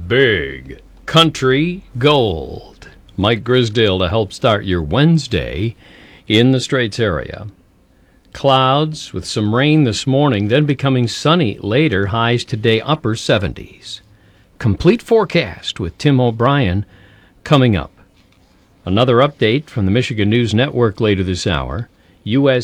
Big Country Gold. Mike Grisdale to help start your Wednesday in the Straits area. Clouds with some rain this morning, then becoming sunny later. Highs today upper 70s. Complete forecast with Tim O'Brien coming up. Another update from the Michigan News Network later this hour. U.S.